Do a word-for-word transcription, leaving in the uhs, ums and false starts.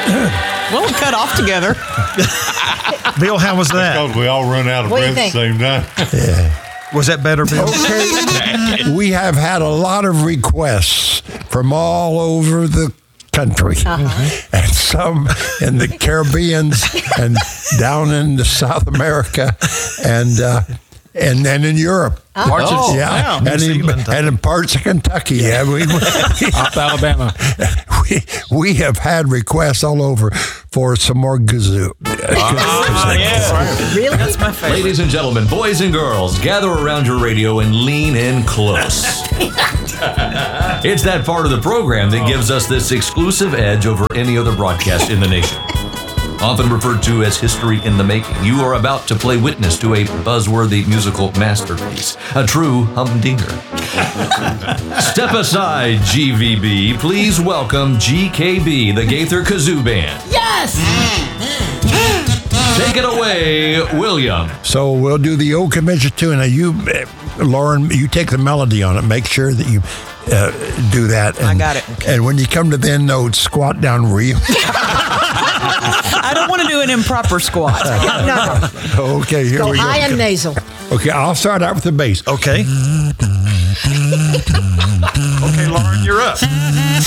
Well, we cut off together. Bill, how was that? Because we all run out of What do you breath at the think? same time. Yeah. Was that better, Bill? Okay. We have had a lot of requests from all over the country, Uh-huh. and some in the Caribbean and down in the South America, and uh, and then in Europe. Parts of- yeah, wow. and, New in, Zealand. and in parts of Kentucky. Yeah, we, Off Alabama. we we have had requests all over for some more kazoo. Really? That's my favorite. Ladies and gentlemen, boys and girls, gather around your radio and lean in close. It's that part of the program that gives us this exclusive edge over any other broadcast in the nation. Often referred to as history in the making, you are about to play witness to a buzzworthy musical masterpiece, a true humdinger. Step aside, G V B. Please welcome G K B, the Gaither Kazoo Band. Yes! Take it away, William. So we'll do the old convention too. Now you, uh, Lauren, you take the melody on it. Make sure that you uh, do that. And, I got it. Okay. And when you come to the end note, squat down real. I don't want to do an improper squat. No, no. Okay, here Go we go. high and nasal. Okay, I'll start out with the bass. Okay. Okay, Lauren, you're up.